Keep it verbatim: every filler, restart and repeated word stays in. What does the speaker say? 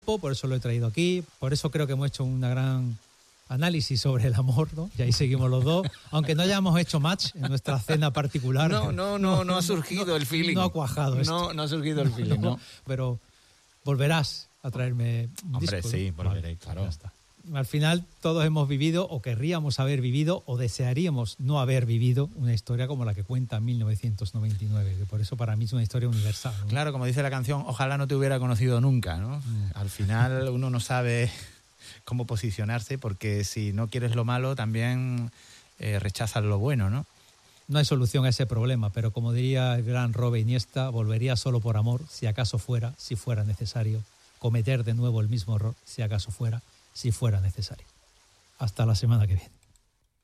por eso lo he traído aquí, por eso creo que hemos hecho una gran análisis sobre el amor, ¿no? Y ahí seguimos los dos, aunque no hayamos hecho match en nuestra cena particular. No, no, no, no ha surgido no, el feeling. No ha cuajado esto. No, no ha surgido el feeling, no. no. Pero volverás a traerme un Hombre, disco, sí, ¿no? volveré, Vale, claro. Ya está. Al final todos hemos vivido o querríamos haber vivido o desearíamos no haber vivido una historia como la que cuenta mil novecientos noventa y nueve, que por eso para mí es una historia universal, ¿no? Claro, como dice la canción, ojalá no te hubiera conocido nunca, ¿no? Mm. Al final uno no sabe cómo posicionarse, porque si no quieres lo malo también eh, rechazas lo bueno, ¿no? No hay solución a ese problema, pero como diría el gran Robe Iniesta, volvería solo por amor, si acaso fuera, si fuera necesario, cometer de nuevo el mismo error, si acaso fuera, si fuera necesario. Hasta la semana que viene.